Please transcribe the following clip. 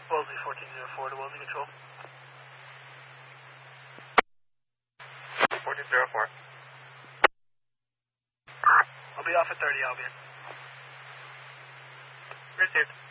Wellesley 1404 to Wellesley Control. 1404. I'll be off at 30, Albion. Received.